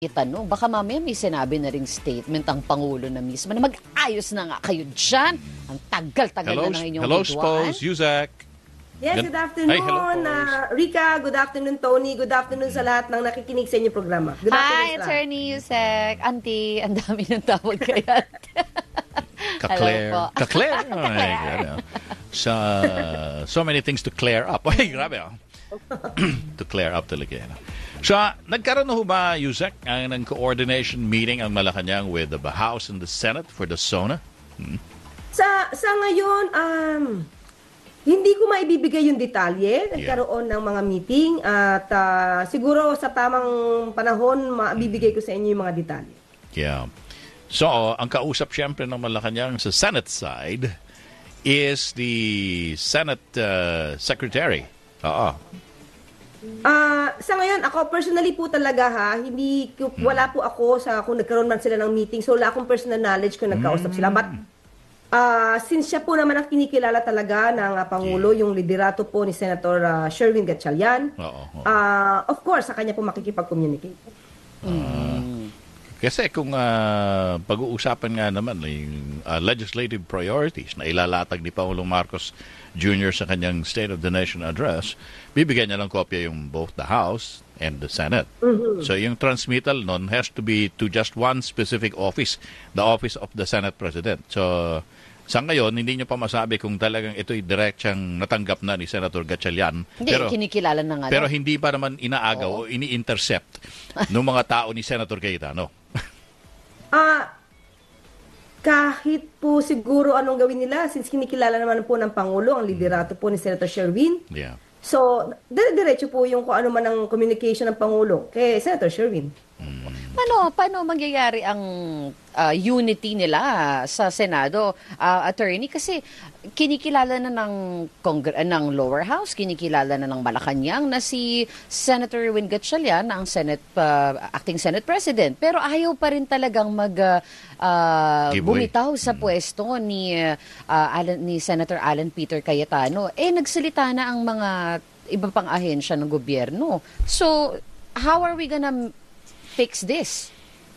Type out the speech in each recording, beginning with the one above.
itanong, baka mamaya may sinabi na ring statement ang Pangulo na mismo na mag-ayos na nga kayo dyan. Ang tagal-tagal na ng inyong Hello, hidwaan. Spose, Yuzak. Yes, good afternoon, Rica. Good afternoon, Tony. Good afternoon sa lahat ng nakikinig sa inyong programa. Good afternoon, Hi, Attorney Yusek. Auntie, ang dami ng tawag kaya. Ka-Claire. Ka-Claire. Oh my God. So many things to clear up. Ay, grabe. To clear up talaga yan. So, nagkaroon na ho ba, Yusek, ng coordination meeting ang Malacanang with the House and the Senate for the SONA? Sa ngayon, hindi ko maibibigay yung detalye. Nagkaroon ng mga meeting at siguro sa tamang panahon, maibibigay ko sa inyo yung mga detalye. Yeah. So, ang kausap siyempre ng Malacanang sa Senate side is the Senate Secretary. Sa ngayon, ako personally po talaga wala po ako kung nagkaroon man sila ng meeting, so wala akong personal knowledge kung nagkausap sila. But since siya po naman ang kinikilala talaga ng Pangulo, yung liderato po ni Senator Sherwin Gatchalian, of course, sa kanya po makikipag-communicate. Kasi kung pag-uusapan nga naman yung legislative priorities na ilalatag ni Pangulong Marcos Jr. sa kanyang State of the Nation address, bibigyan niya lang kopya yung both the House and the Senate. So yung transmittal nun has to be to just one specific office, the office of the Senate President. So sa ngayon, hindi niyo pa masabi kung talagang ito'y direct siyang natanggap na ni Senator Gatchalian. Hindi, kinikilala na nga. Pero hindi pa naman inaagaw o ini-intercept ng mga tao ni Senator Cayetano. Kahit po siguro anong gawin nila, since kinikilala naman po ng Pangulo ang liderato po ni Senator Sherwin. Yeah. So, diretso po yung kung ano man ang communication ng Pangulo kay Senator Sherwin. Paano mangyayari ang unity nila sa Senado, Attorney? Kasi kinikilala na ng lower house, kinikilala na ng Malacanang na si Senator Win Gatchalian ang acting Senate President. Pero ayaw pa rin talagang bumitaw sa pwesto ni Senator Alan Peter Cayetano. Nagsalita na ang mga iba pang ahensya ng gobyerno. So, how are we gonna fix this?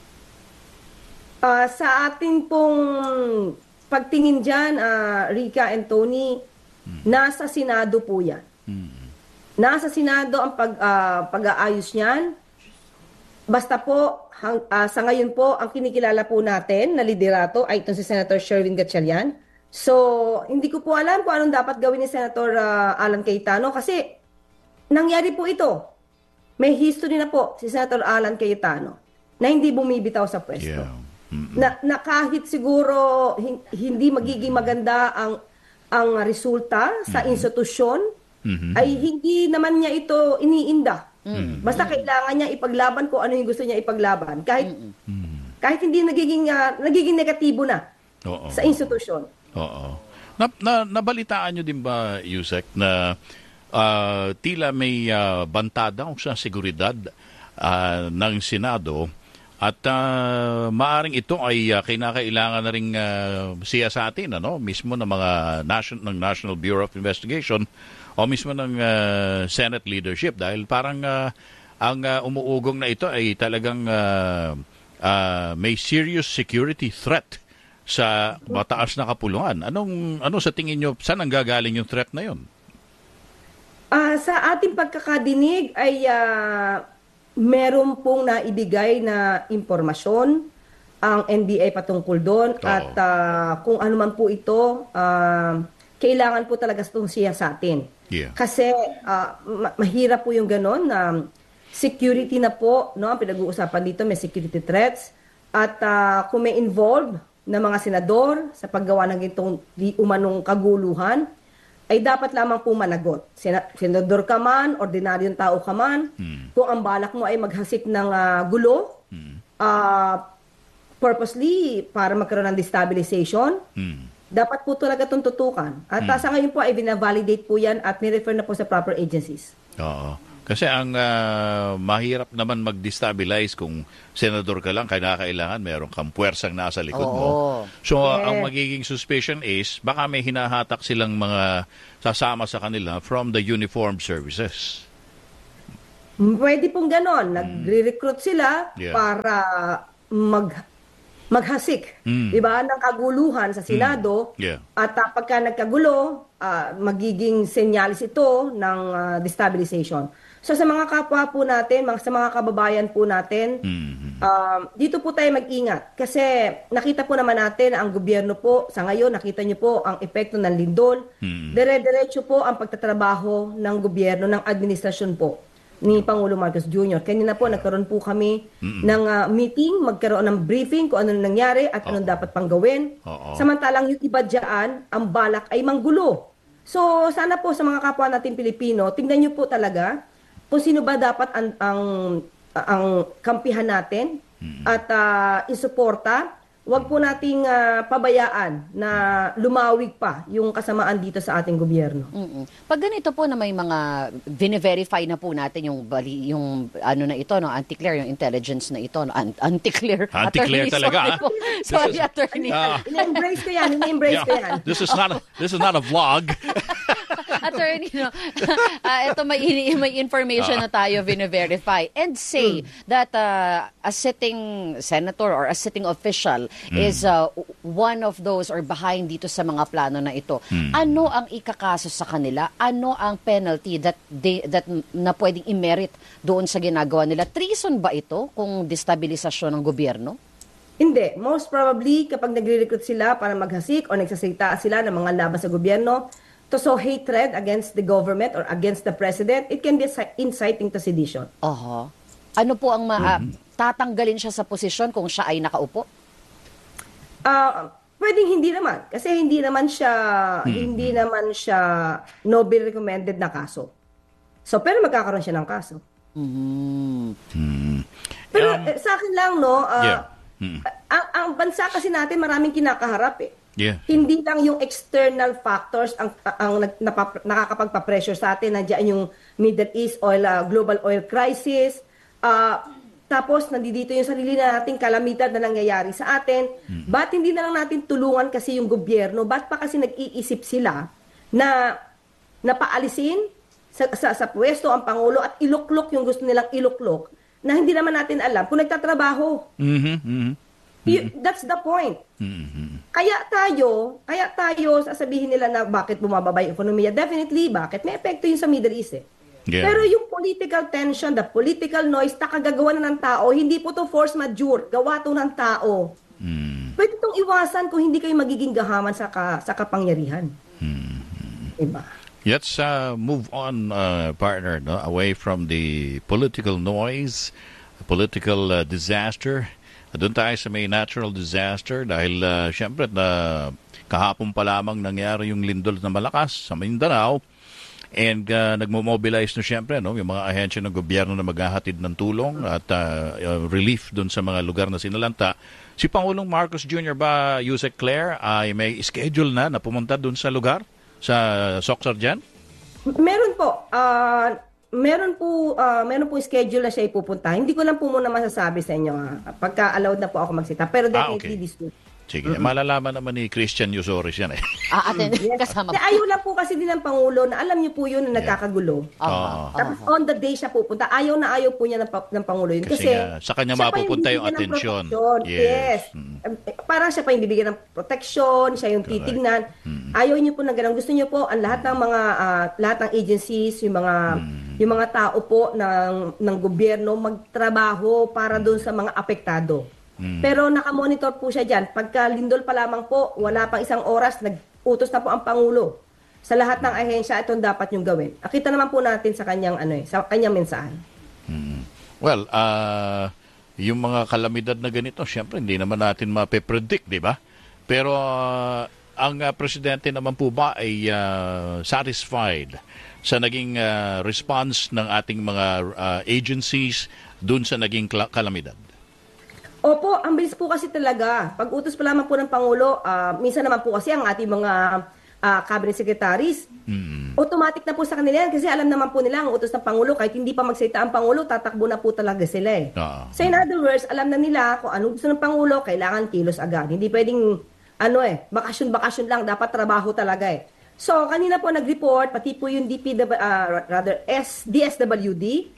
Sa ating pong pagtingin dyan, Rica and Tony, nasa Senado po yan. Nasa Senado ang pag-aayos niyan. Basta po, sa ngayon po, ang kinikilala po natin na liderato ay itong si Senator Sherwin Gatchalian. So, hindi ko po alam kung anong dapat gawin ni Senator Alan Cayetano kasi nangyari po ito. May history na po si Senator Alan Cayetano na hindi bumibitaw sa pwesto. Yeah. Na kahit siguro hindi magiging maganda ang resulta sa institusyon, ay hindi naman niya ito iniinda. Basta kailangan niya ipaglaban kung ano yung gusto niya ipaglaban. Kahit hindi nagiging negatibo na sa institusyon. Oo. Nabalitaan niyo din ba, Yusek, na tila may banta daw sa seguridad ng Senado at maaring ito ay kinakailangan na ring siyasatin mismo ng mga National Bureau of Investigation o mismo ng Senate leadership dahil parang ang umuugong na ito ay talagang may serious security threat sa mataas na kapulungan. Ano sa tingin niyo, saan ang gagaling yung threat na yun? Sa ating pagkakadinig ay meron pong naibigay na impormasyon ang NBI patungkol doon at kung ano man po ito, kailangan po talaga itong siyasatin. Yeah. Kasi mahirap po yung ganon na security na po, ang pinag-uusapan dito, may security threats at kung may involved na mga senador sa paggawa ng itong di umanong kaguluhan, ay dapat lamang po managot. Senador ka man, ordinaryong tao ka man, kung ang balak mo ay maghasik ng gulo, purposely para magkaroon ng destabilization, dapat po talaga itong tutukan. At sa ngayon po ay binavalidate po yan at nirefer na po sa proper agencies. Oo. Kasi ang mahirap naman mag-destabilize kung senador ka lang, kailangan meron kang puwersang nasa likod mo. So, ang magiging suspicion is, baka may hinahatak silang mga sasama sa kanila from the uniformed services. Pwede pong ganon. Nagre-recruit sila Yeah. para maghasik, di ba, ng kaguluhan sa Senado. Yeah. At pagka nagkagulo, magiging senyalis ito ng destabilization. So sa mga kapwa po natin, sa mga kababayan po natin, dito po tayo mag-ingat. Kasi nakita po naman natin ang gobyerno po, sa ngayon nakita niyo po ang epekto ng lindol. Dire-diretso po ang pagtatrabaho ng gobyerno, ng administrasyon po ni Pangulo Marcos Jr. Kanina po nagkaroon po kami ng meeting, magkaroon ng briefing kung ano nangyari at anong dapat pang gawin. Samantalang yung iba dyan, ang balak ay manggulo. So sana po sa mga kapwa natin Pilipino, tingnan niyo po talaga kung sino ba dapat ang kampihan natin at isuporta. Huwag po nating pabayaan na lumawig pa yung kasamaan dito sa ating gobyerno. Pag ganito po na may mga vine-verify na po natin yung ano na ito, no, anti-clear, yung intelligence na ito, no, anti-clear. Anti-clear talaga, Sorry, attorney. Ini-embrace ko yan. This is not a vlog. Attorney, no, ito may information na tayo vine-verify and say that a sitting senator or a sitting official is one of those or behind dito sa mga plano na ito. Ano ang ikakaso sa kanila? Ano ang penalty that na pwedeng i-merit doon sa ginagawa nila? Treason ba ito kung destabilisasyon ng gobyerno? Hindi. Most probably, kapag nagre-recruit sila para maghasik o nagsasalita sila ng mga laban sa gobyerno, to sow hatred against the government or against the president, it can be inciting to sedition. Ano po ang tatanggalin siya sa posisyon kung siya ay nakaupo? Pwedeng hindi naman. Kasi hindi naman siya Nobel recommended na kaso. So, pero magkakaroon siya ng kaso. Pero sa akin lang, no, ang bansa kasi natin maraming kinakaharap eh. Yeah. Hindi lang yung external factors ang nakakapagpa-pressure sa atin. Nandiyan yung Middle East global oil crisis. Tapos nandito yung sarili na nating kalamidad na nangyayari sa atin. Ba't hindi na lang natin tulungan kasi yung gobyerno? Ba't pa kasi nag-iisip sila na paalisin sa pwesto ang Pangulo at iluklok yung gusto nilang iluklok na hindi naman natin alam kung nagtatrabaho. That's the point. Kaya tayo sasabihin nila na bakit bumababa yung ekonomiya. Definitely, bakit? May epekto yun sa Middle East eh. Yeah. Pero yung political tension, the political noise, nakagagawa na ng tao, hindi po to force majeure, gawa to ng tao. Pwede itong iwasan kung hindi kayo magiging gahaman sa kapangyarihan. Diba? Let's move on, partner, no? Away from the political noise, political disaster. Doon tayo sa may natural disaster dahil syempre kahapon pa lamang nangyari yung lindol na malakas sa Mindanao. And nagmo-mobilize na siyempre yung mga ahensya ng gobyerno na maghahatid ng tulong at relief doon sa mga lugar na sinalanta. Si Pangulong Marcos Jr. ba, Yusek Claire, ay may schedule na pumunta doon sa lugar, sa Soxar dyan? Meron po. Meron po schedule na siya ipupunta. Hindi ko lang po muna masasabi sa inyo pagka allowed na po ako magsita. Pero definitely this week. Sige, malalaman naman ni Christian Yusoris yan eh. Kasama po. Ayaw lang po kasi din ng Pangulo na alam niyo po yun na nagkakagulo. Tapos on the day siya pupunta. Ayaw po niya ng Pangulo yun. Kasi sa kanya mapupunta yung atensyon. Yes. Parang siya pa yung bibigyan ng protection, siya yung titignan. Ayaw niyo po na ganun. Gusto niyo po ang lahat ng agencies, yung mga tao po ng gobyerno magtrabaho para doon sa mga apektado. Pero nakamonitor po siya dyan. Pagka lindol pa lamang po, wala pang isang oras, nag-utos na po ang Pangulo. Sa lahat ng ahensya, itong dapat yung gawin. Akita naman po natin sa kanyang mensahe. Well, yung mga kalamidad na ganito, syempre hindi naman natin mape-predict, di ba? Pero ang presidente naman po ba ay satisfied sa naging response ng ating mga agencies dun sa naging kalamidad? Opo, ang bilis po kasi talaga. Pag-utos pa lamang po ng Pangulo, minsan naman po kasi ang ating mga cabinet secretaries, automatic na po sa kanila yan kasi alam naman po nila ang utos ng Pangulo. Kahit hindi pa magsalita ang Pangulo, tatakbo na po talaga sila eh. So in other words, alam na nila kung anong gusto ng Pangulo, kailangan kilos agad. Hindi pwedeng, bakasyon lang, dapat trabaho talaga eh. So kanina po nag-report, pati po yung DSWD,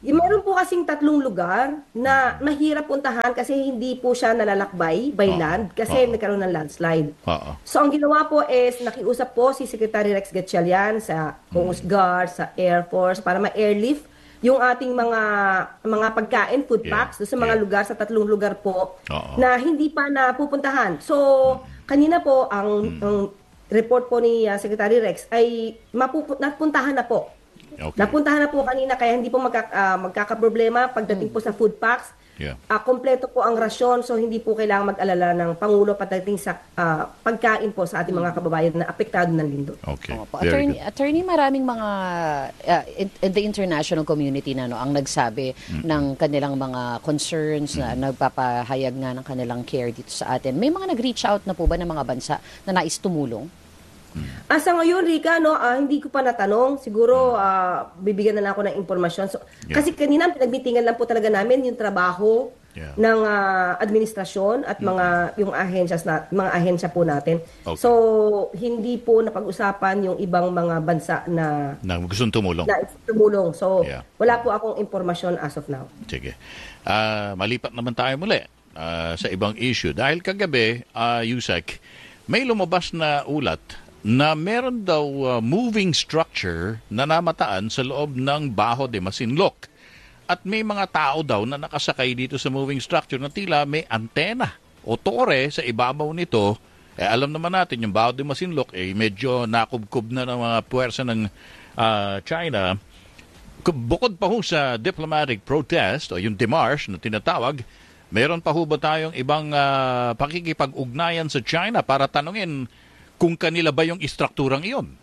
Meron po kasing 3 lugar na mahirap puntahan kasi hindi po siya nalalakbay by land kasi nagkaroon ng landslide. So ang ginawa po is nakiusap po si Secretary Rex Gatchalian sa Coast Guard, sa Air Force para ma-airlift yung ating mga pagkain, food packs, sa mga lugar, sa 3 lugar po na hindi pa napupuntahan. So kanina po ang report po ni Secretary Rex ay napuntahan na po. Okay. Napuntahan na po kanina kaya hindi po magkakaproblema pagdating po sa food packs. Kompleto po ang rasyon so hindi po kailangan mag-alala ng Pangulo pagdating sa pagkain po sa ating mga kababayan na apektado ng lindol. Okay. Attorney, maraming mga in the international community na ang nagsabi ng kanilang mga concerns na nagpapahayag nga ng kanilang care dito sa atin. May mga nag-reach out na po ba ng mga bansa na nais tumulong? Sa ngayon, Rica, hindi ko pa natanong. Siguro, bibigyan na lang ako ng impormasyon. So, kasi kanina, pinagmitingan lang po talaga namin yung trabaho ng administrasyon at yung mga ahensya po natin. Okay. So, hindi po napag-usapan yung ibang mga bansa na gustong tumulong. So, wala po akong impormasyon as of now. Sige. Malipat naman tayo muli sa ibang issue. Dahil kagabi, Yusek, may lumabas na ulat na meron daw moving structure na namataan sa loob ng Baho de Masinloc. At may mga tao daw na nakasakay dito sa moving structure na tila may antena o tore sa ibabaw nito. Alam naman natin, yung Baho de Masinloc medyo nakubkob na ng mga puwersa ng China. Bukod pa ho sa diplomatic protest o yung demarche na tinatawag, meron pa ho ba tayong ibang pakikipag-ugnayan sa China para tanungin kung kanila ba yung istrukturang iyon?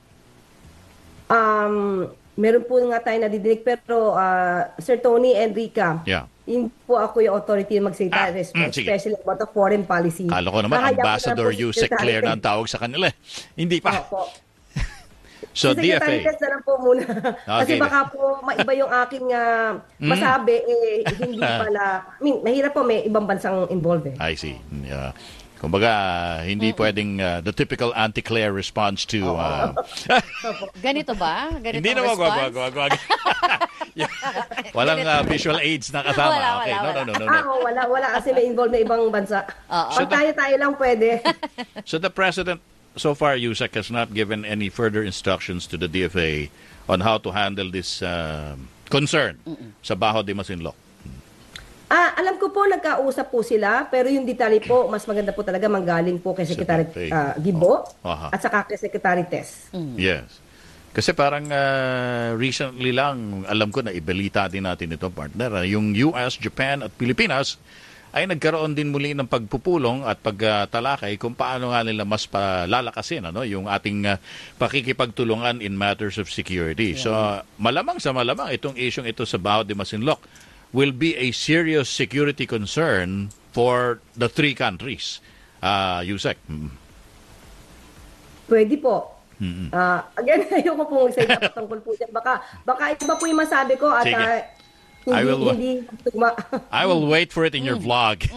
Meron po nga tayo nadidinig pero Sir Tony and Rica, hindi po ako yung authority na magsalita, especially about the foreign policy. Kala ko naman, Ambassador Yusek Claire na ang tawag sa kanila. Hindi pa. So, DFA. Test na lang po muna. Kasi baka po maiba yung aking masabi, hindi pala, mahirap po, may ibang bansang involved. I see. Kumbaga, hindi pwedeng the typical anti-Claire response to... Ganito ba? Ganito hindi naman, wag. Walang visual aids na kasama. Wala kasi may involved na ibang bansa. Pag tayo lang pwede. So the President, so far, Yusek, has not given any further instructions to the DFA on how to handle this concern sa Baho de Masinloc. Alam ko po, nagkausap po sila, pero yung detalye po, mas maganda po talaga manggaling po kay Secretary Gibo at saka kay Secretary Tess. Yes. Kasi parang recently lang, alam ko na ibalita din natin ito, partner, yung US, Japan at Pilipinas ay nagkaroon din muli ng pagpupulong at pagtalakay kung paano nga nila mas palalakasin yung ating pakikipagtulungan in matters of security. So malamang itong isyong ito sa Baho de Masinloc will be a serious security concern for the 3 countries. Yusek. Pwede po. Again, ayoko pong magsalita patungkol po dyan. Baka iba po yung masabi ko at hindi I will wait for it in your vlog.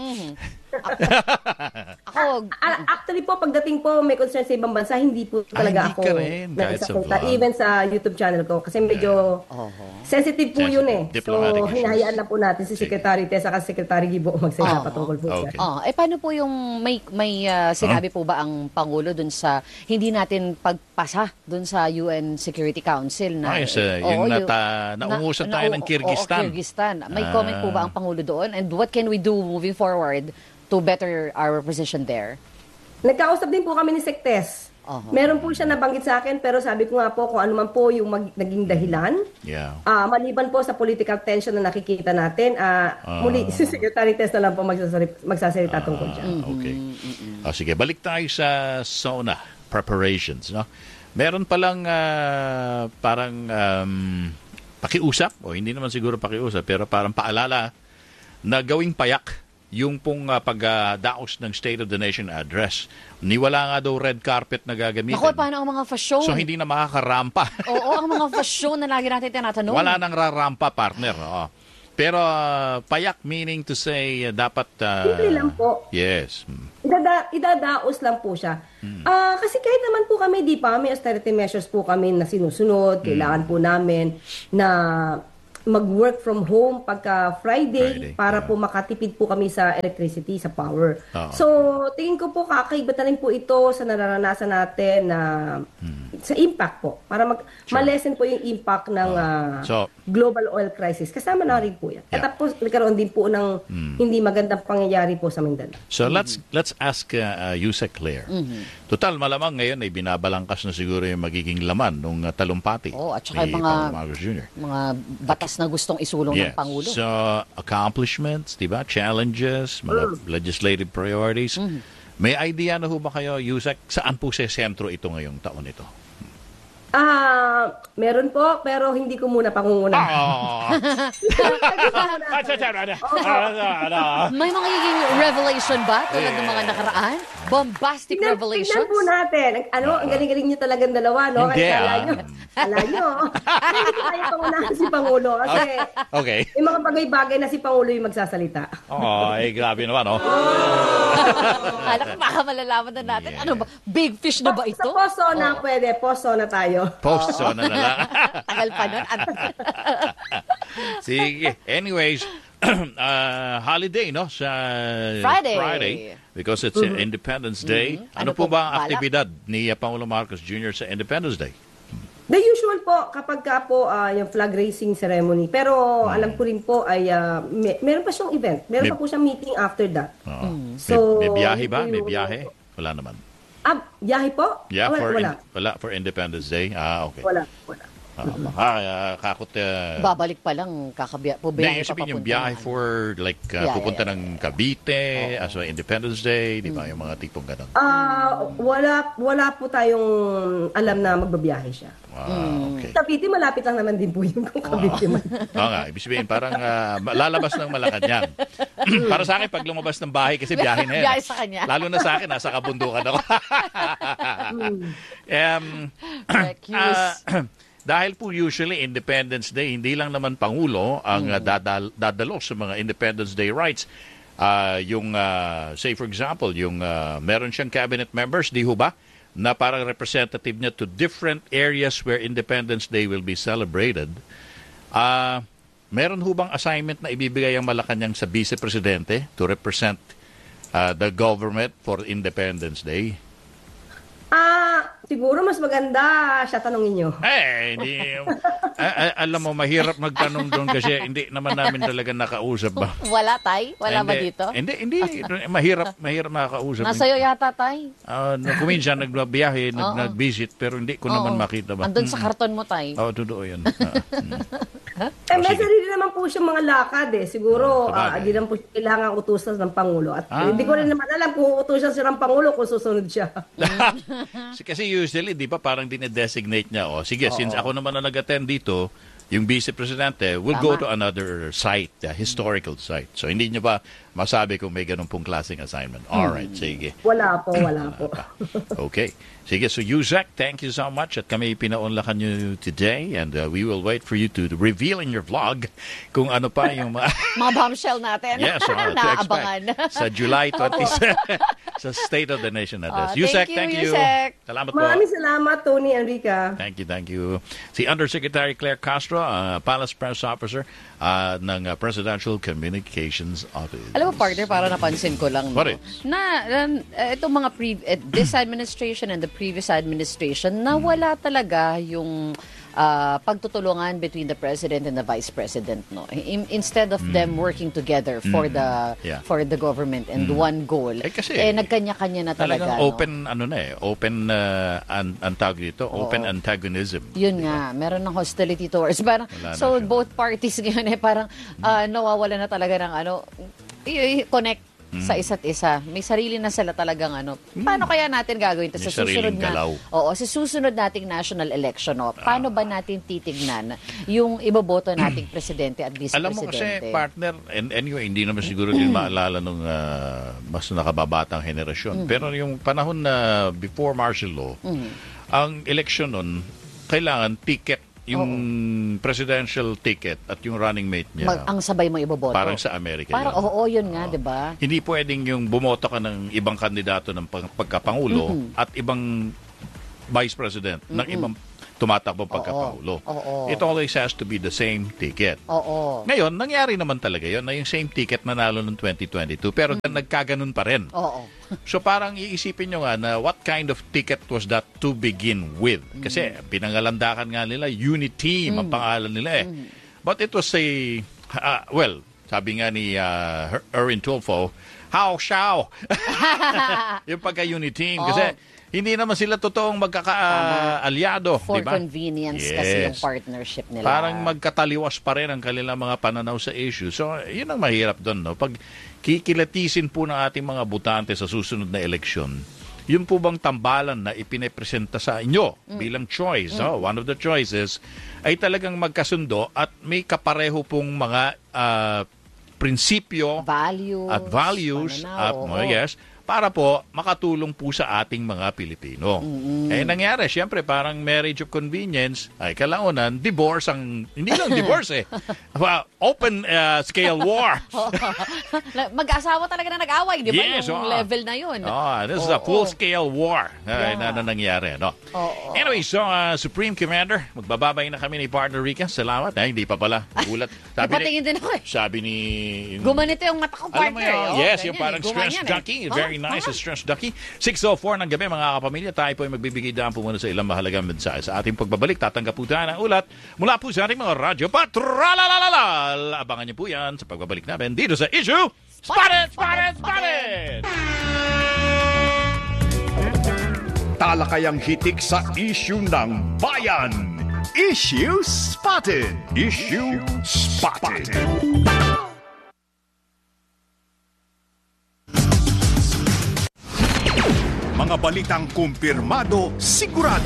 Actually po, pagdating po may concern sa ibang bansa, hindi po talaga ako nagsasalita. Even sa YouTube channel ko. Kasi medyo sensitive po yun So, hinahayaan na po natin si Secretary Tessa at Secretary Gibo magsalita patungkol po siya. Paano po yung may sinabi po ba ang Pangulo dun sa hindi natin pagpasa dun sa UN Security Council na naungusan tayo ng Kyrgyzstan. Ah. May comment po ba ang Pangulo doon? And what can we do moving forward to better our position there? Nagkausap din po kami ni Sectes. Meron po siya nabanggit sa akin pero sabi ko nga po kung ano man po yung naging dahilan. Maliban po sa political tension na nakikita natin, muli si Secretary Tess na lang po magsasalita tungkol dyan. Okay. Sige, balik tayo sa SONA preparations. No? Meron palang parang pakiusap, o hindi naman siguro pakiusap, pero parang paalala na gawing payak yung pong pagdaos ng State of the Nation address. Niwala nga daw red carpet na gagamitin. Ako, paano ang mga fashion? So, hindi na makakarampa. Ang mga fashion na lagi natin tinatanong. Wala nang rarampa, partner. Pero payak meaning to say dapat... Simple lang po. Yes. Idadaos lang po siya. Kasi kahit naman po kami, may austerity measures po kami na sinusunod. Kailangan po namin na mag-work from home pagka Friday, Friday para yeah. po makatipid po kami sa electricity, sa power. Oo. So, tingin ko po kakaiba na rin po ito sa nararanasan natin na sa impact po. Para ma-lessen po yung impact ng So, global oil crisis. Kasama na rin po yan. At Yeah. tapos nagkaroon din po ng hindi magandang pangyayari po sa Mindanao. So let's ask Yusek Claire. Total, malamang ngayon ay binabalangkas na siguro yung magiging laman ng talumpati Oh, at saka ni yung Pangulong Marcos Jr. mga batas na gustong isulong ng Pangulo. So, accomplishments, di ba? Challenges, mga legislative priorities. May idea na ho ba kayo, Yusek, saan po sa sentro ito ngayong taon ito? Meron po, pero hindi ko muna pangunguna. May mga higing revelation ba tulad ng mga nakaraan? Bombastic revelations? Tignan po natin. Ang galing-galing niyo talagang dalawa, no? Hindi, Kala nyo. Hindi ko kaya pangunahan si Pangulo. Kasi Okay. may mga bagay-bagay na si Pangulo yung magsasalita. Grabe naman, oh. Alam ko, baka malalaman na natin. Yeah. Ano ba? Big fish na ba ito? Sa poso na pwede. Poso na tayo. Post-zone na lang. Tagal pa nun. Sige. Anyways, holiday, no? Sa Friday. Because it's Independence Day. Ano po ba ang aktibidad ni Pangulong Marcos Jr. sa Independence Day? The usual po, kapag ka po yung flag raising ceremony. Pero alam ko rin po ay meron pa siyang event. Meron pa po siyang meeting after that. So, may biyahe ba? May biyahe? Wala naman. Biyahe po? Yeah, Wala. for Independence Day. Okay. Wala. Kakot. Babalik pa lang, pubiyahe pa Sabihin yung papunta. biyahe for pupunta ng Cavite as well, Independence Day, di ba? Yung mga tipong ganun. Wala po tayong alam na magbabiyahe siya. Okay. Cavite, malapit lang naman din po yun kung Cavite man. Oo nga, ibig sabihin, parang lalabas ng Malacanang. Para sa akin, pag lumabas ng bahay, kasi biyahe na yan. Biyahe sa kanya. Lalo na sa akin, nasa kabundukan ako. Dahil po usually Independence Day, hindi lang naman Pangulo ang dadalo sa mga Independence Day rights. Say for example, meron siyang cabinet members, di ho ba? Na parang representative niya to different areas where Independence Day will be celebrated. Meron ho bang assignment na ibibigay ang Malacanang sa Vice Presidente to represent the government for Independence Day? Siguro mas maganda siya tanongin nyo. Hindi. Alam mo, mahirap magtanong doon kasi hindi naman namin talaga nakausap ba. Wala, Tay? Wala ba dito? Hindi. Mahirap makakausap. Nasa'yo yata, Tay. Kuminsan nagbiyahe, nag-visit, pero hindi ko naman makita ba. Andun sa karton mo, Tay. Totoo yan. May sarili naman po siyang mga lakad eh. Siguro, sabagay. hindi lang po siya kailangan utusan ng Pangulo. At hindi ko rin naman alam kung utusan siya ng Pangulo kung susunod siya. Kasi usually, di ba, parang dinedesignate niya, sige, since ako naman na nag-attend dito, yung Vice Presidente will go to another site, historical site. So, hindi niyo ba masabi kung may ganun pong klaseng assignment? Alright, sige. Wala po. Okay. Sige, so Yusek, thank you so much at kami pinaunlakan nyo today and we will wait for you to reveal in your vlog kung ano pa yung Mga bombshell natin. Yes, to Naabangan. expect sa July 27 sa State of the Nation address. Yusek, thank you. Yusek. Salamat po. Maraming salamat, Tony, Enrica. Thank you. Si Undersecretary Claire Castro, Palace Press Officer ng Presidential Communications Office. Alam mo, partner, para napansin ko lang, no? What is? Na itong mga this administration and the previous administration, nawala talaga yung pagtutulungan between the president and the vice president, no. Instead of them working together for the government and one goal, kasi nagkanya-kanya na talaga. Open ang tawag dito, open antagonism. Yun nga, meron ng hostility towards. Parang, so both parties ngayon parang nawawala na talaga ng connect sa isa't isa. May sarili na sila talagang Paano kaya natin gagawin ito sa susunod sa susunod nating national election, paano ba natin titignan yung iboboto nating presidente at vice Alam mo presidente? kasi, partner, and anyway, hindi naman siguro din maalala nung mas nakababatang henerasyon. Pero yung panahon na before martial law, ang election nun, kailangan ticket, yung presidential ticket at yung running mate niya. Ang sabay mo iboboto. Parang sa Amerika. Parang, yun nga, di ba? Hindi pwedeng yung bumoto ka ng ibang kandidato ng pagkapangulo at ibang vice president ng ibang tumatakbong pagkapangulo. It always has to be the same ticket. Ngayon, nangyari naman talaga yun na yung same ticket nanalo noong 2022 pero nagkaganon pa rin. So parang iisipin nyo nga na what kind of ticket was that to begin with? Kasi pinangalandakan nga nila, Uniteam ang pangalan nila But it was a, sabi nga ni Erwin Tulfo, how shall? Yung pagka-Uniteam. Kasi hindi naman sila totoong magkaka-alyado. For diba? convenience kasi yung partnership nila. Parang magkataliwas pa rin ang kanilang mga pananaw sa issue. So, yun ang mahirap doon. No? Pag kikilatisin po ng ating mga botante sa susunod na eleksyon, yun po bang tambalan na ipinapresenta sa inyo bilang choice, one of the choices, ay talagang magkasundo at may kapareho pong mga prinsipyo at values yes, para po makatulong po sa ating mga Pilipino. Eh nangyari, siyempre parang marriage of convenience, ay kalaunan, divorce ang, hindi lang divorce open scale war. Mag-asawa talaga na nag-away, di ba? Yes, yung level na yun. This is a full scale war na nangyari. No? Anyway, so Supreme Commander, magbababay na kami ni partner Rica. Salamat. Hindi pa pala. Gulat. Patingin din ako Sabi ni... Gumanito yung mata ko, partner. Yes, yung parang stress ducky. Very nice, stress ducky. 6:04 ng gabi, mga kapamilya. Tayo po ay magbibigay daan po muna sa ilang mahalagang mensahe. Sa ating pagbabalik, tatanggap po tayo ng ulat mula po sa ating mga radyo patralalala. Abangan niyo po yan sa pagbabalik namin dito sa Issue Spotted! Spotted! Spotted! Talakayang hitik sa issue ng bayan. Issue Spotted! Issue Spotted! Mga balitang kumpirmado, sigurado,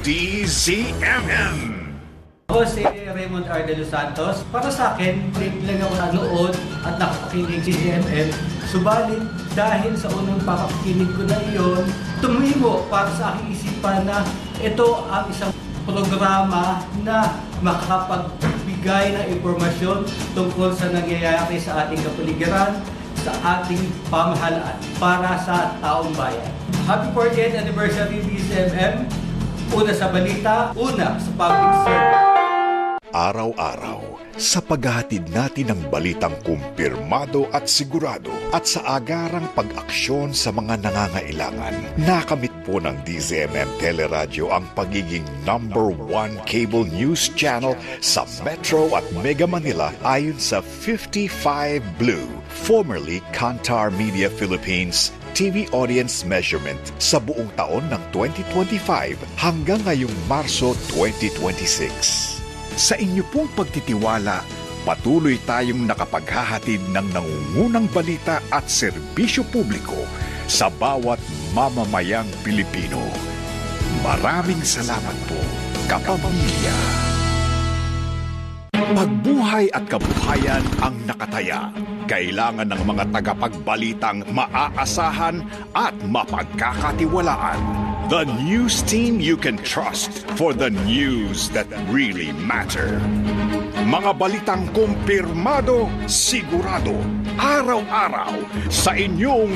DZMM. Ako si Raymond R. De Los Santos. Para sa akin, break lang ako nanood at nakapakinig si DZMM. Subalit, dahil sa unang papakinig ko na iyon, tumimo para sa aking isipan na ito ang isang programa na makapagbigay ng impormasyon tungkol sa nangyayari sa ating kapaligiran, sa ating pamahalaan para sa taong bayan. Happy 40th anniversary DZMM. Una sa balita, una sa public service. Araw-araw, sa paghahatid natin ng balitang kumpirmado at sigurado at sa agarang pag-aksyon sa mga nangangailangan, nakamit po ng DZMM Teleradyo ang pagiging #1 cable news channel sa Metro at Mega Manila ayon sa 55 Blue, formerly Kantar Media Philippines, TV audience measurement sa buong taon ng 2025 hanggang ngayong Marso 2026. Sa inyo pong pagtitiwala, patuloy tayong nakapaghahatid ng nangungunang balita at serbisyo publiko sa bawat mamamayang Pilipino. Maraming salamat po, kapamilya. Pagbuhay at kabuhayan ang nakataya. Kailangan ng mga tagapagbalitang maaasahan at mapagkakatiwalaan. The news team you can trust for the news that really matter. Mga balitang kumpirmado, sigurado, araw-araw sa inyong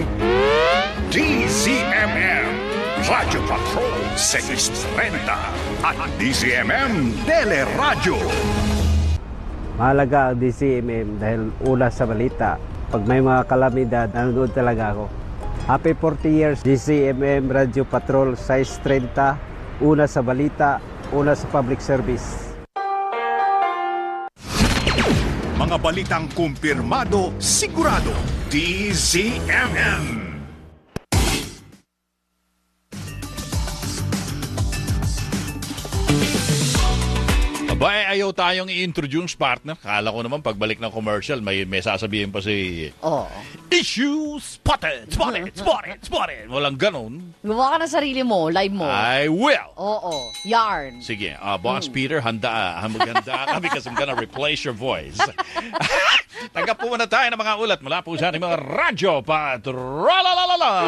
DZMM Radio Patrol 630 at DZMM Teleradyo. Mahalaga ang DZMM dahil una sa balita. Pag may mga kalamidad, nanonood talaga ako. Happy 40 years, DZMM Radio Patrol 630, una sa balita, una sa public service. Mga balitang kumpirmado, sigurado, DZMM. Ba, ayaw tayong i-introduce partner. Kala ko naman pagbalik ng commercial, may sasabihin pa si Issue Spotted! Spotted! Spotted! Spotted! Walang ganon. Gumawa ka ng sarili mo, live mo. I will! Yarn. Sige, Boss Peter, maganda ka because I'm gonna replace your voice. Tanggap po muna tayo ng mga ulat mula po sa ating mga radyo patralalala.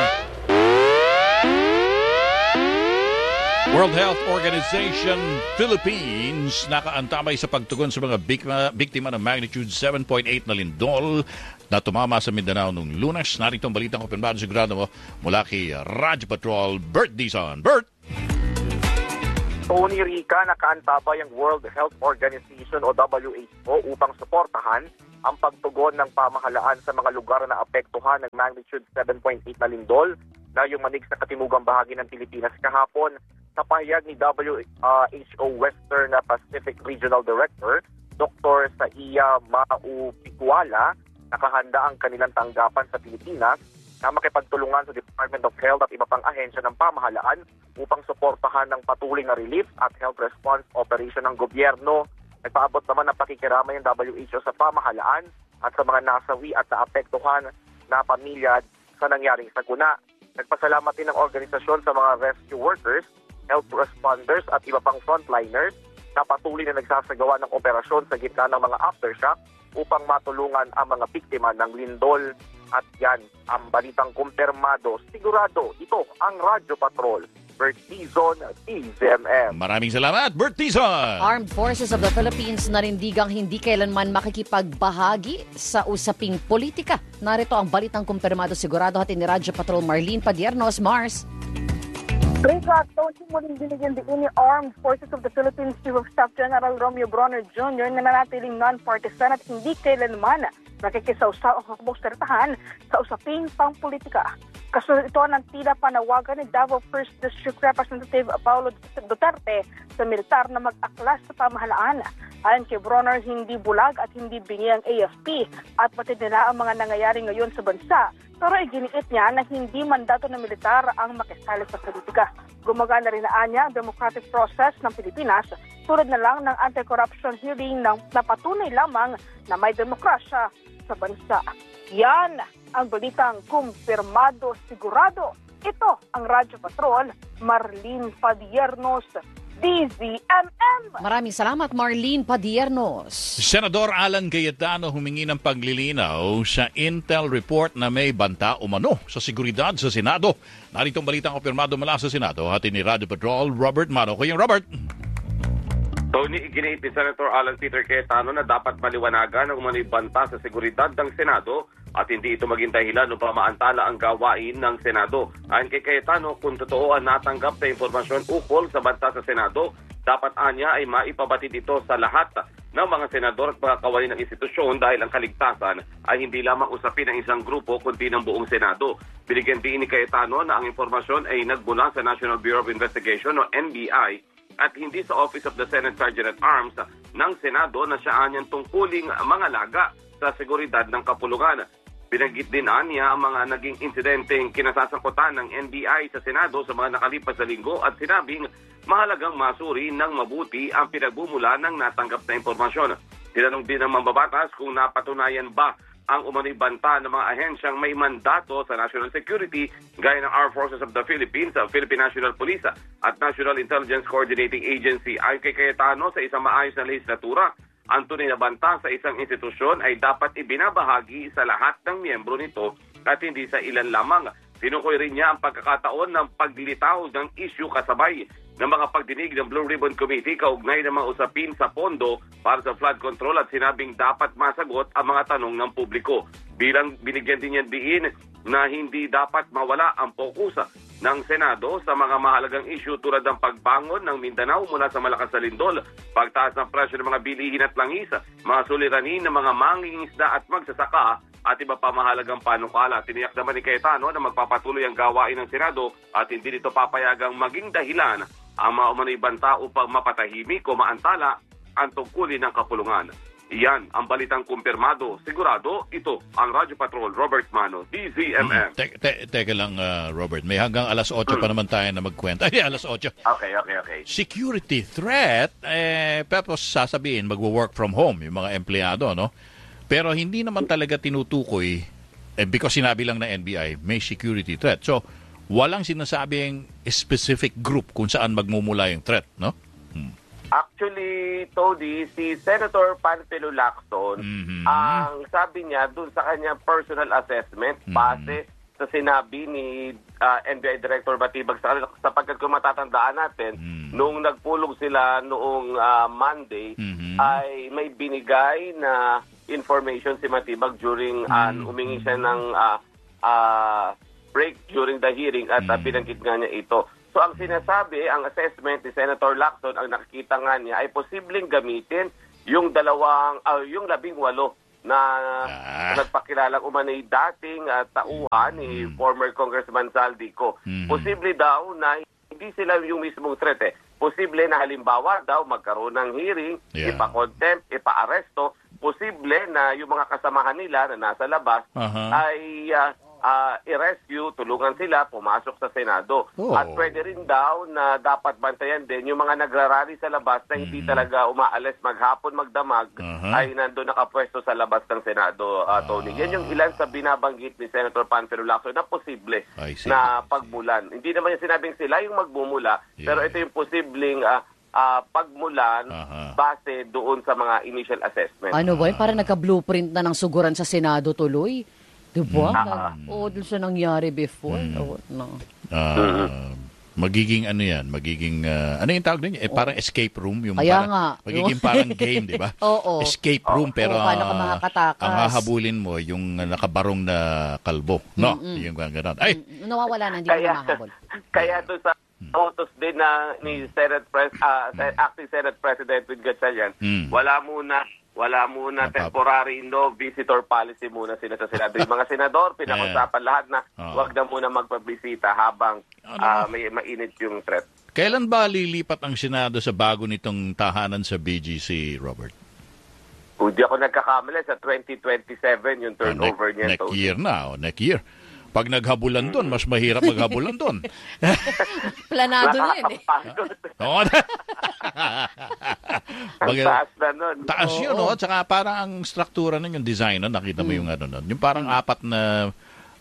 World Health Organization Philippines nakaantabay sa pagtugon sa mga biktima ng magnitude 7.8 na lindol na tumama sa Mindanao noong Lunes. Narito ang balitang kumpirmado sigurado mo mula kay Radyo Patrol Bert Dizon. Bert! Tony Rica, nakaantabay ang World Health Organization o WHO upang suportahan ang pagtugon ng pamahalaan sa mga lugar na apektuhan ng magnitude 7.8 na lindol na yumanig sa katimugang bahagi ng Pilipinas kahapon. Sa pahayag ni WHO Western Pacific Regional Director, Dr. Saiya Maupicuala, nakahanda ang kanilang tanggapan sa Pilipinas na makipagtulungan sa Department of Health at iba pang ahensya ng pamahalaan upang suportahan ng patuloy na relief at health response operation ng gobyerno. Nagpaabot naman ng pakikiramay ng WHO sa pamahalaan at sa mga nasawi at naapektuhan na pamilya sa nangyaring sakuna. Nagpasalamat din ng organisasyon sa mga rescue workers, health responders at iba pang frontliners na patuloy na nagsasagawa ng operasyon sa gitna ng mga aftershock upang matulungan ang mga biktima ng lindol. At yan, ang balitang kumpirmado. Sigurado, ito ang Radyo Patrol. Bert Tizon, TZMM. Maraming salamat, Bert Tizon! Armed Forces of the Philippines nanindigang hindi kailanman makikipagbahagi sa usaping politika. Narito ang balitang kumpirmado sigurado hatid ni Radyo Patrol Marlene Padiernos. Mars. Rika, Tony muling binigyan din ni Armed Forces of the Philippines Chief of Staff General Romeo Bronner Jr. na nanatiling non-partisan at hindi kailanman nakikisawsaw ang hakbong-sertahan sa usaping pangpolitika. Kasunod ito ng tila panawagan ni Davao 1st District Representative Paulo Duterte sa militar na mag-aklas sa pamahalaan. Ayon kay Bronner, hindi bulag at hindi bingi ang AFP at pati nila ang mga nangyayari ngayon sa bansa. Pero iginiit niya na hindi mandato ng militar ang makisali sa politika. Gumagana rin na niya ang democratic process ng Pilipinas tulad na lang ng anti-corruption hearing na patunay lamang na may demokrasya sa bansa. Yan ang balitang kumpirmado sigurado. Ito ang Radyo Patrol, Marlene Padiernos, DZMM. Maraming salamat, Marlene Padiernos. Senador Alan Cayetano humingi ng paglilinaw sa Intel report na may banta umano sa seguridad sa Senado. Narito ang balitang kumpirmado mula sa Senado. Hatid ni Radio Patrol, Robert Mano. Kuyang Robert. Tony, iginiit ni Senator Alan Peter Cayetano na dapat maliwanagan ang umano'y banta sa seguridad ng Senado at hindi ito maging dahilan upang maantala ang gawain ng Senado. Ayon kay Cayetano, kung totoo ang natanggap na impormasyon ukol sa banta sa Senado, dapat anya ay maipabatid ito sa lahat ng mga senador at mga kawani ng institusyon dahil ang kaligtasan ay hindi lamang usapin ng isang grupo kundi ng buong Senado. Binigyan din ni Cayetano na ang impormasyon ay nagmula sa National Bureau of Investigation o NBI at hindi sa Office of the Senate Sergeant at Arms ng Senado na siya anyang tungkuling mga laga sa seguridad ng kapulungan. Binanggit din niya ang mga naging insidenteng kinasasangkutan ng NBI sa Senado sa mga nakalipas na linggo at sinabing mahalagang masuri ng mabuti ang pinagbumula ng natanggap na impormasyon. Tinanong din ng mambabatas kung napatunayan ba ang umano'y banta ng mga ahensyang may mandato sa national security gaya ng Armed Forces of the Philippines, Philippine National Police at National Intelligence Coordinating Agency. Ayon kay Cayetano, sa isang maayos na legislatura, ang tunay na banta sa isang institusyon ay dapat ibinabahagi sa lahat ng miyembro nito at hindi sa ilan lamang. Tinukoy rin niya ang pagkakataon ng paglitaw ng issue kasabay ng mga pagdinig ng Blue Ribbon Committee kaugnay ng mga usapin sa pondo para sa flood control at sinabing dapat masagot ang mga tanong ng publiko. Bilang binigyan din niya diin na hindi dapat mawala ang fokus ng Senado sa mga mahalagang issue tulad ng pagbangon ng Mindanao mula sa malakas na lindol, pagtaas ng presyo ng mga bilihin at langis, mga suliranin ng mga mangingisda at magsasaka, at iba pa mahalagang panukala. Tiniyak naman ni Cayetano na magpapatuloy ang gawain ng Senado at hindi nito papayagang maging dahilan ang mga umano'y banta upang mapatahimik o maantala ang tungkulin ng kapulungan. Iyan ang balitang kumpirmado. Sigurado, ito ang Radyo Patrol, Robert Mano, DZMM. Teka lang, Robert. May hanggang alas 8 pa naman tayo na magkwenta. Ay, alas 8. Okay. Security threat, pero sasabihin, mag-work from home yung mga empleyado, no? Pero hindi naman talaga tinutukoy, because sinabi lang na NBI, may security threat. So, walang sinasabing specific group kung saan magmumula yung threat, no? Actually, Tony, si Senator Panfilo Lacson, ang sabi niya dun sa kanyang personal assessment, base sa sinabi ni NBI Director Batibag sapagkat kung matatandaan natin, nung nagpulong sila noong Monday, ay may binigay na information si Matibag during umingi siya ng break during the hearing at binanggit nga niya ito. So ang sinasabi, ang assessment ni Senator Lacson, ang nakikita nga niya ay posibleng gamitin yung 18 na nagpakilalang umanay dating tauhan ni former Congressman Saldico. Posible daw na hindi sila yung mismong threat Posible na halimbawa daw magkaroon ng hearing, ipa-contempt, ipa-aresto. Posible na yung mga kasamahan nila na nasa labas ay i-rescue, tulungan sila pumasok sa Senado. At pwede rin daw na dapat bantayan din yung mga nagrarally sa labas na hindi talaga umaalis maghapon, magdamag, ay nandun nakapwesto sa labas ng Senado, Tony. Yan yung ilan sa binabanggit ni Senator Panfilo Lacson na posible na pagmulan. Hindi naman yung sinabing sila yung magmumula, pero ito yung posibleng pagmulan base doon sa mga initial assessment. Ano ba yun? Parang nagka-blueprint na ng suguran sa Senado tuloy. Diba? Doon sa nangyari before. Magiging ano yan? Magiging, ano yung tawag niya? Parang escape room. Yung Kaya parang, nga. Magiging parang game, di ba? Escape room, pero paano ka makakatakas? ang hahabulin mo, yung nakabarong na kalbo. No? Yung gano'n. Ay! Nawawala na, hindi mo makahabol. Kaya doon sa utos din na ni Acting Senate President Win Gatchalian, wala muna temporary no visitor policy muna sila sa Senado. Yung mga senador, pinag-usapan lahat na wag na muna magpabisita habang may mainit yung threat. Kailan ba lilipat ang Senado sa bago nitong tahanan sa BGC, Robert? Hindi ako nagkakamali, sa 2027 yung turnover niya. Next year na, next year. Pag naghabulan doon, mas mahirap maghabulan doon. Planado na yun Oo. Taas na nun. Taas yun, no? At saka parang ang struktura nun, yung design nun, nakita mo yung ano nun. Yung parang apat na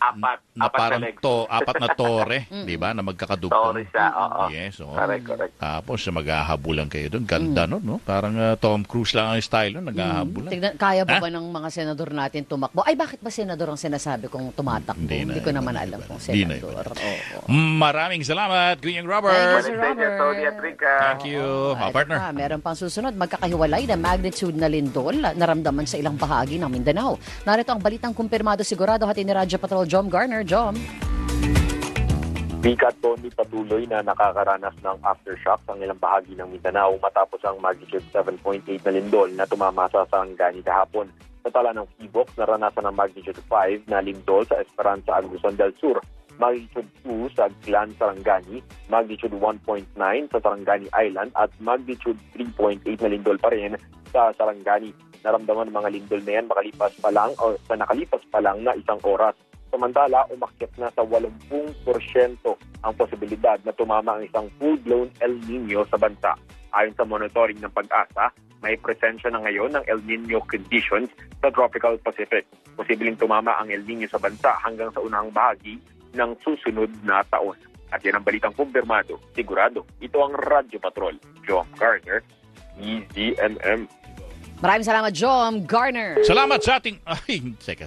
tore, di ba? Na magkakadugtong. Tore siya, oo. Yes, oo. Correct. Tapos maghahabulan kayo doon. Ganda nun, no? Parang Tom Cruise lang ang style nun, naghahabulan. Kaya ba ng mga senador natin tumakbo? Ay, bakit ba senador ang sinasabi kong tumatakbo? Hindi ko naman alam kung senador. Maraming salamat, Kuya Robert. Thank you, Sir Robert. Thank you, partner. Meron pang susunod, magkakahiwalay na magnitude na lindol naramdaman sa ilang bahagi ng Mindanao. Narito ang balitang kumpirmado sigurado hatid ni Radyo Patrol Jom Garner. Jom. Bika at Tony, patuloy na nakakaranas ng aftershock ang ilang bahagi ng Mindanao matapos ang magnitude 7.8 na lindol na tumama sa Sarangani kahapon. Sa tala ng Phivolc, naranasan ng magnitude 5 na lindol sa Esperanza, Agusan del Sur, magnitude 2 sa Glan, Sarangani, magnitude 1.9 sa Sarangani Island at magnitude 3.8 na lindol pa rin sa Sarangani. Naramdaman ng mga lindol na yan nakalipas pa lang na isang oras. Samantala, umakyat na sa 80% ang posibilidad na tumama ang isang full-blown El Nino sa bansa. Ayon sa monitoring ng Pag-asa, may presensya na ngayon ng El Nino conditions sa Tropical Pacific. Posibleng tumama ang El Nino sa bansa hanggang sa unang bahagi ng susunod na taon. At yan ang balitang kumpirmado, sigurado. Ito ang Radyo Patrol. Jom Garner, EZMM. Maraming salamat, Jom Garner. Salamat sa ating... Ay, teka,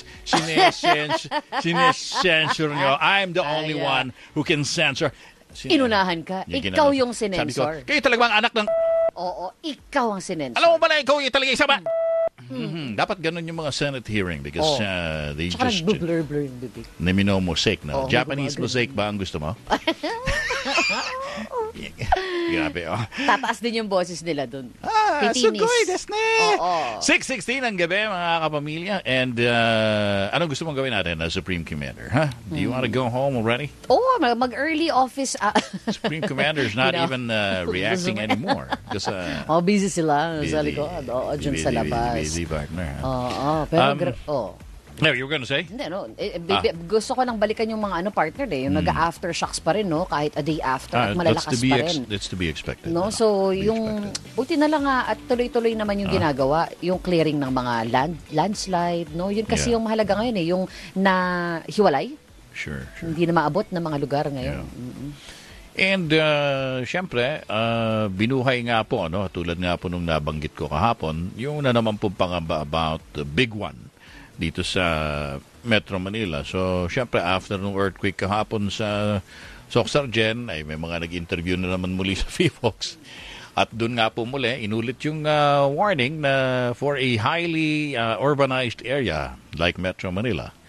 sinesensor nyo. I'm the only one who can censor. Inunahan ka. Ikaw yung sinensor. Kayo talaga ang anak ng... Oo, ikaw ang sinensor. Alam mo ba na ikaw yung talaga isama? Dapat ganun yung mga Senate hearing because they tsaka just... blur yung bibig. Namino mosaic na. Japanese mosaic ba ang gusto mo? Grabe, Tataas din yung boses nila dun. Sugoy, desu ne. 6:16 ang gabi, mga kapamilya. And anong gusto mong gawin natin as Supreme Commander? Huh? Do you want to go home already? Mag-early office. Supreme Commander's not even reacting anymore. Kasi, busy sila sa likod. Dyan sa labas. Busy partner. Pero, no, you were gonna say? Hindi, no. Gusto ko lang balikan yung mga partner yung nag-aftershocks pa rin, no? Kahit a day after at malalakas pa rin. That's to be expected. No? So, yung buti na lang at tuloy-tuloy naman yung ginagawa, yung clearing ng mga landslide, no? Yun kasi yung mahalaga ngayon yung nahiwalay. Sure. Hindi na maabot ng mga lugar ngayon. And syempre, binuhay nga po, tulad nga po nung nabanggit ko kahapon, yung na naman po pangamba about the big one dito sa Metro Manila. So, syempre, after nung earthquake kahapon sa Soxargen, ay may mga nag-interview na naman muli sa Phivolc. At doon nga po muli, inulit yung warning na for a highly urbanized area like Metro Manila,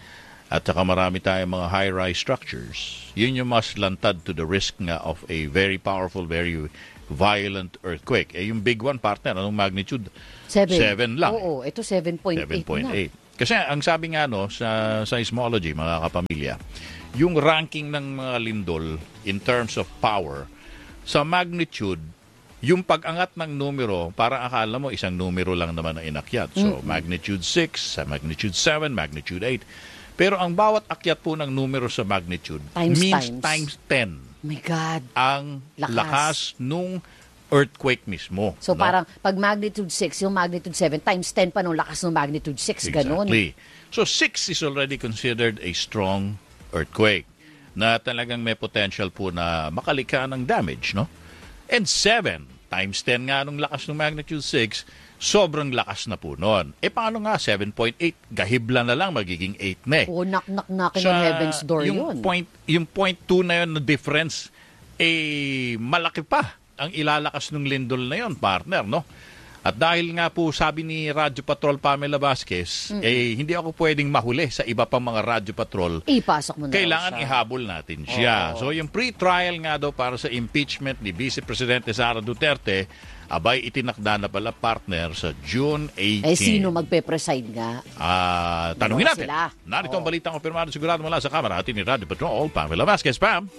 at saka marami tayong mga high-rise structures. Yun yung mas lantad to the risk nga of a very powerful, very violent earthquake. Yung big one, partner, anong magnitude? 7 lang. Oo, ito 7.8 na. Kasi ang sabi nga sa seismology, mga kapamilya, yung ranking ng mga lindol in terms of power, sa magnitude, yung pag-angat ng numero, parang akala mo isang numero lang naman na inakyat. So, magnitude 6, magnitude 7, magnitude 8. Pero ang bawat akyat po ng numero sa magnitude times 10. My God. Ang lakas nung earthquake mismo. So parang pag magnitude 6, yung magnitude 7 times 10 pa nung lakas ng magnitude 6, ganun. Exactly. So 6 is already considered a strong earthquake na talagang may potential po na makalika ng damage, no? And 7 times 10 nga nung lakas ng magnitude 6, sobrang lakas na po noon. Paano nga 7.8? Gahibla na lang, magiging 8 na eh. Knock-knock-knocking on heaven's door yun. Yung 0.2 na yun na difference, malaki pa ang ilalakas ng lindol na yun, partner, no? At dahil nga po, sabi ni Radyo Patrol Pamela Vasquez, hindi ako pwedeng mahuli sa iba pang mga Radyo Patrol. Ipasok mo na kailangan ihabol natin siya. So yung pre-trial nga daw para sa impeachment ni Vice Presidente Sara Duterte, abay itinakda na pala, partner, sa June 18. Sino magpe-preside nga? Tanungin natin. Narito ang balitang kumpirmado sigurado mula sa kamera atin ni Radyo Patrol Pamela Vasquez. Pam?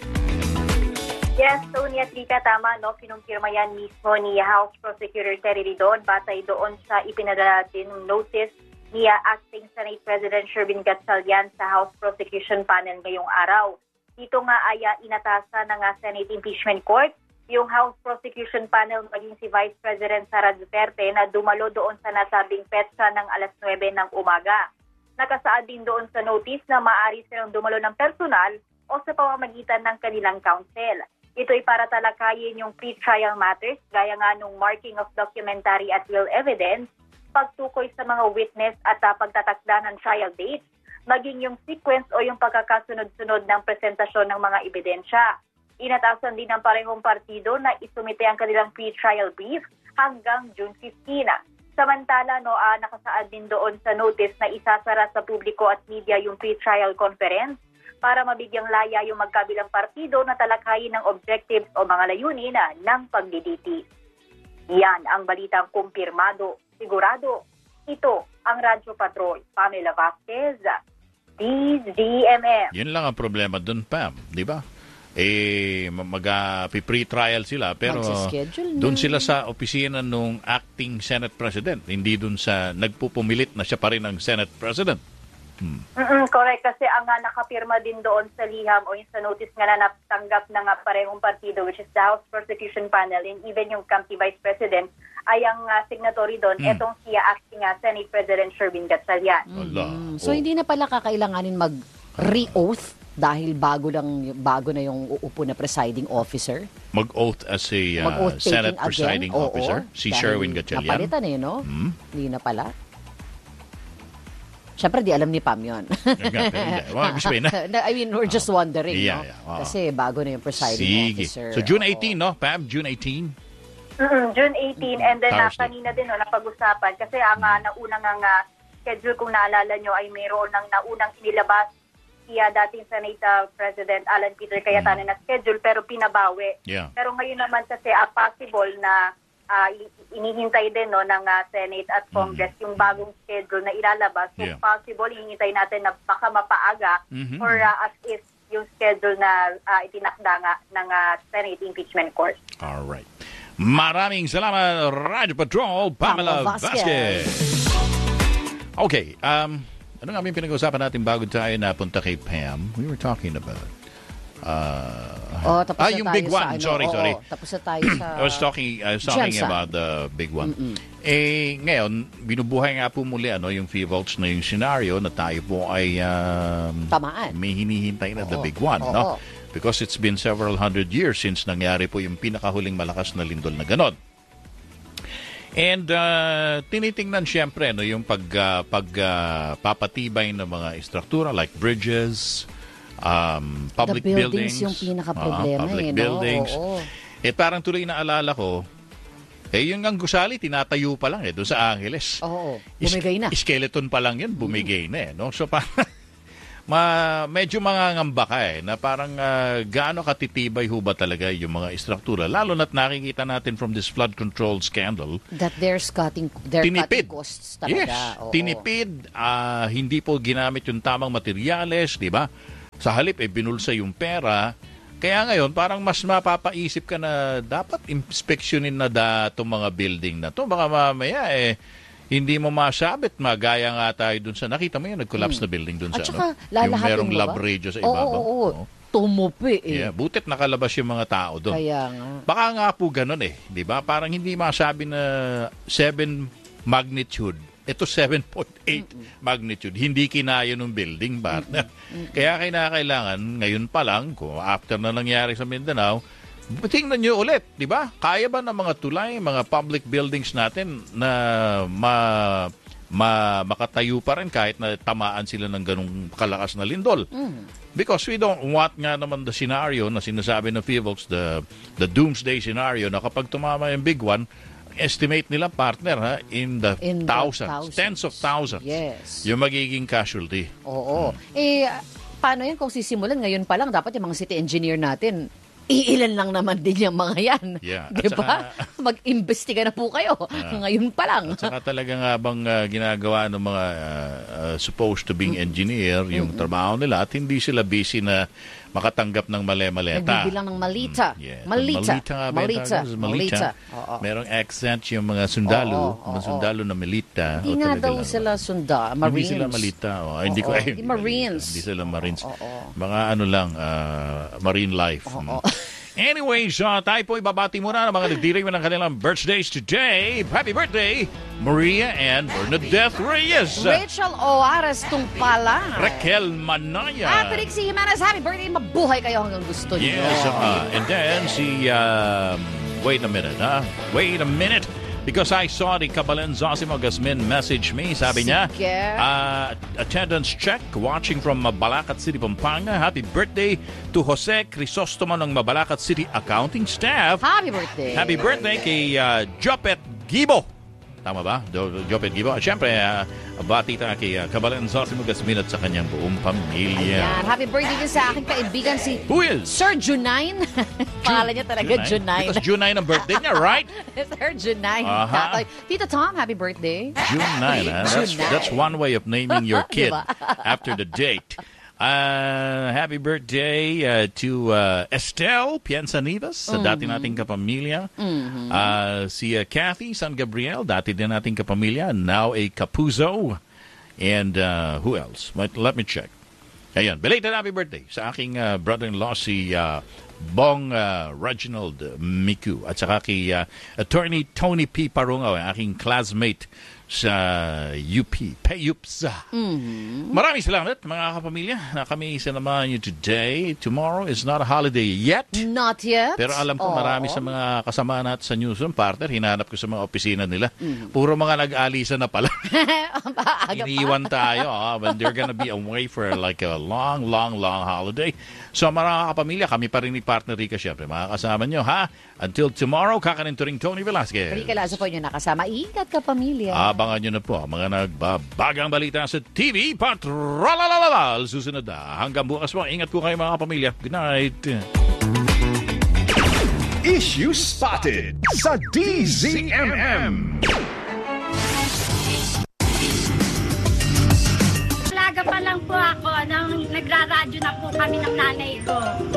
Yes, Tony at Rika, tama, no? Kinumpirma yan mismo ni House Prosecutor Terry Ridon batay doon sa ipinadala din notice ni Acting Senate President Sherwin Gatchalian sa House Prosecution Panel ngayong araw. Dito nga ay inatasan ng Senate Impeachment Court yung House Prosecution Panel maging si Vice President Sara Duterte na dumalo doon sa nasabing petsa ng alas 9 ng umaga. Nakasaad din doon sa notice na maaari silang dumalo ng personal o sa pamamagitan ng kanilang counsel. Ito ay para talakayin yung pre-trial matters gaya nga nung marking of documentary at real evidence, pagtukoy sa mga witness at pagtatakda ng trial dates, maging yung sequence o yung pagkakasunod-sunod ng presentasyon ng mga ebidensya. Inatasan din ng parehong partido na isumite ang kanilang pre-trial brief hanggang June 15. Samantala, nakasaad din doon sa notice na isasara sa publiko at media yung pre-trial conference para mabigyang laya yung magkabilang partido na talakayin ng objectives o mga layunin ng pagdiditi. Yan ang balitang kumpirmado, sigurado. Ito ang Radyo Patrol, Pamela Vasquez, DZMM. Yun lang ang problema dun, Pam, di ba? Mag-pre-trial sila, pero dun sila sa opisina nung acting Senate President, hindi dun sa nagpupumilit na siya pa rin ang Senate President. Correct, kasi ang nakapirma din doon sa liham o yung sa notice nga na natanggap ng parehong partido, which is the House Prosecution Panel, and even yung Campi Vice President, ay ang signatory doon, etong siya acting Senate President Sherwin Gatchalian. So hindi na pala kakailanganin mag-re-oath dahil bago na yung uupo na presiding officer? Mag-oath as a Senate presiding officer, si Sherwin Gatchalian. Napalitan no? Hindi na pala. Siyempre, di alam ni Pam yun. I mean, we're just wondering, no? Kasi bago na yung presiding officer. So, June 18, no? Pam, June 18? June 18. And then, kanina din, napag-usapan. Kasi ang naunang schedule, kung naalala nyo, ay mayroon ng naunang inilabas siya dating Senate President Alan Peter Cayetano na schedule, pero pinabawi. Pero ngayon naman kasi, possible na inihintay din ng Senate at Congress yung bagong schedule na ilalabas. So possible, hinihintay natin na baka mapaaga or as is yung schedule na itinakda nga ng Senate Impeachment Court. Alright. Maraming salamat, Radyo Patrol, Pamela Vasquez. Okay, ano nga yung pinag-usapan natin bago tayo napunta kay Pam? We were talking about tapos yung big one. Sorry. Tapos na tayo sa I was talking about the big one. Ngayon, binubuhay nga po muli yung FIVOLTS na yung scenario na tayo po ay tamaan. May hinihintay na the big one, no? Because it's been several hundred years since nangyari po yung pinakahuling malakas na lindol na ganon. And tinitingnan siyempre yung pagpapatibay ng mga istruktura like bridges, public buildings yung pinaka-problema public buildings. Parang tuloy na alala ko, yung ang gusali, tinatayo pa lang doon sa Angeles. Bumigay na. Skeleton pa lang yun, bumigay na no? So medyo mangangamba ka na parang gaano katitibay ho ba talaga yung mga istruktura. Lalo na't nakikita natin from this flood control scandal. That they're cutting costs talaga. Yes, tinipid. Hindi po ginamit yung tamang materyales, di ba? Sa halip, binulsa yung pera. Kaya ngayon, parang mas mapapaisip ka na dapat inspeksyonin na itong mga building na to. Baka mamaya, hindi mo masabit. Magaya nga tayo dun sa, nakita mo yun, nag-collapse na building dun sa, at saka, yung merong lab radio sa ibabaw. Oo. Tumupi Yeah, butit nakalabas yung mga tao doon. Kaya nga. Baka nga po ganun di ba? Parang hindi masabi na 7 magnitude. Ito 7.8 magnitude. Hindi kinaya ng building, partner. Kaya kinakailangan, ngayon pa lang, kung after na nangyari sa Mindanao, tingnan nyo ulit, di ba? Kaya ba ng mga tulay, mga public buildings natin na makatayo pa rin kahit na tamaan sila ng ganung kalakas na lindol? Because we don't want nga naman the scenario na sinasabi ng FIVOX, the doomsday scenario, na kapag tumama yung big one, estimate nila, partner, in the thousands, tens of thousands, yes, yung magiging casualty. Oo. Paano yan kung sisimulan? Ngayon pa lang, dapat yung mga city engineer natin, iilan lang naman din yung mga yan. Yeah. Di ba? Mag-imbestiga na po kayo. Ngayon pa lang. At saka talaga nga bang ginagawa ng mga supposed to being engineer yung trabaho nila at hindi sila busy na makatanggap ng mali-maleta. Nagbibilang ng malita. Yeah. Malita. Merong accent yung mga sundalo. Mga sundalo na milita. Hindi nga daw sila Marines. Hindi sila malita. Hindi ko Marines. Hindi sila Marines. Mga ano lang, marine life. Anyways, tayo po ibabati muna ng mga nagdiring ng kanilang birthdays today. Happy birthday, Maria and Bernadette Reyes. Rachel Oares Tungpala. Raquel Manaya. Patrick C. Jimenez, happy birthday. Mabuhay kayo hanggang gusto niyo. Yes, and then wait a minute. Because I saw the Kabalen Zosimo Gasmin message me. Sabi niya, attendance check, watching from Mabalacat City, Pampanga. Happy birthday to Jose Crisostomo ng Mabalacat City accounting staff. Happy birthday. Happy birthday kay Jopet Gibo. Tama ba? Jopet Gibo. At syempre, bati tayo kay Kabalen Zosimo Gasmin at sa kanyang buong pamilya. Ayan. Happy birthday din sa aking kaibigan si Who is? Sir Junine. Pangalan niya talaga Junine. Because Junine ang birthday niya, right? Sir Junine. Tito Tom, happy birthday. June 9. That's one way of naming your kid after the date. Happy birthday to Estelle Piensanivas, sa dati nating kapamilya. Si Kathy San Gabriel, dati din nating kapamilya, now a Capuzzo. And who else? Let me check. Ayan, belated happy birthday sa aking brother-in-law, si Bong Reginald Miku. At saka kay Attorney Tony P. Parungaw, aking classmate sa UP, PayUPSA. Maraming salamat, mga kapamilya, na kami sinamahan nyo today. Tomorrow is not a holiday yet. Not yet. Pero alam ko marami sa mga kasama natin sa newsroom, partner, hinanap ko sa mga opisina nila. Puro mga nag-alisa na pala. Iniiwan tayo when they're gonna be away for like a long holiday. So mga kapamilya, kami pa rin ni partner Rica, syempre, mga kasama nyo, ha? Until tomorrow, kakaninturing Tony Velasquez. Rica Lazo po nyo nakasama. Ingat ka, pamilya. Abangan nyo na po mga nagbabagang balita sa TV. Patralalala! Susunod na. Hanggang bukas po. Ingat po kayo, mga kapamilya. Good night. Issue Spotted sa DZMM. Alaga pa lang po ako nang nagraradyo na po kami ng nanay ko.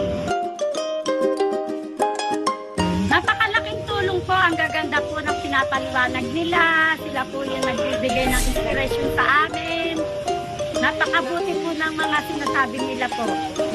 Napakalaking tulong po, ang gaganda po ng pinapaliwanag nila. Sila po yung nagbibigay ng inspiration sa amin. Napakabuti po ng mga sinasabi nila po.